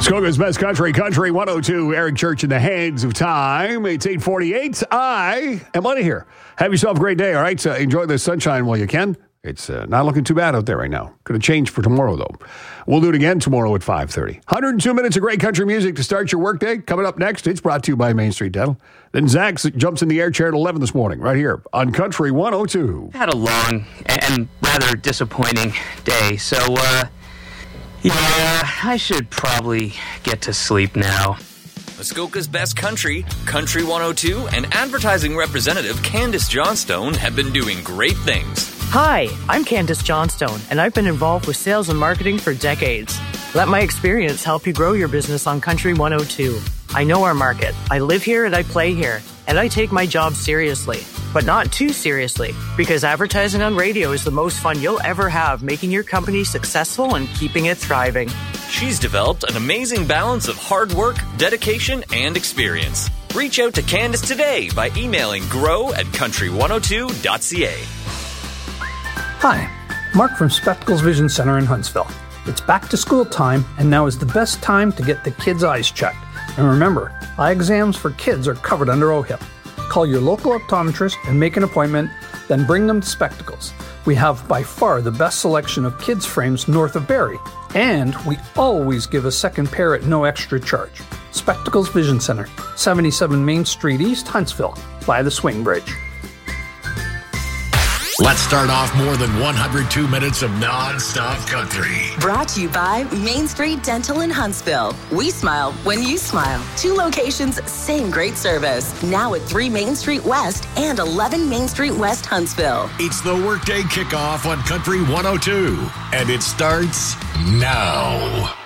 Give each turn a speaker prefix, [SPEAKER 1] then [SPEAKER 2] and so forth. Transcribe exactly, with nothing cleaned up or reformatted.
[SPEAKER 1] Muskoka's Best Country, Country one oh two. Eric Church in the hands of time. It's eight forty-eight. I am out of here. Have yourself a great day, all right? Uh, enjoy the sunshine while you can. It's uh, not looking too bad out there right now. Could have changed for tomorrow, though. We'll do it again tomorrow at five thirty. one hundred two minutes of great country music to start your workday. Coming up next, it's brought to you by Main Street Dental. Then Zach jumps in the air chair at eleven this morning, right here on Country one oh two.
[SPEAKER 2] Had a long and rather disappointing day, so, uh, yeah, I should probably get to sleep now.
[SPEAKER 3] Muskoka's Best Country, Country one oh two, and advertising representative Candace Johnstone have been doing great things.
[SPEAKER 4] Hi, I'm Candace Johnstone, and I've been involved with sales and marketing for decades. Let my experience help you grow your business on Country one oh two. I know our market. I live here and I play here, and I take my job seriously, but not too seriously, because advertising on radio is the most fun you'll ever have, making your company successful and keeping it thriving.
[SPEAKER 3] She's developed an amazing balance of hard work, dedication, and experience. Reach out to Candace today by emailing grow at country one oh two dot c a.
[SPEAKER 5] Hi, Mark from Spectacles Vision Center in Huntsville. It's back to school time, and now is the best time to get the kids' eyes checked. And remember, eye exams for kids are covered under O H I P. Call your local optometrist and make an appointment, then bring them to Spectacles. We have by far the best selection of kids' frames north of Barrie, and we always give a second pair at no extra charge. Spectacles Vision Center, seventy-seven Main Street East, Huntsville, by the Swing Bridge.
[SPEAKER 6] Let's start off more than one hundred two minutes of non-stop country.
[SPEAKER 7] Brought to you by Main Street Dental in Huntsville. We smile when you smile. Two locations, same great service. Now at three Main Street West and eleven Main Street West, Huntsville.
[SPEAKER 6] It's the workday kickoff on Country one oh two, and it starts now.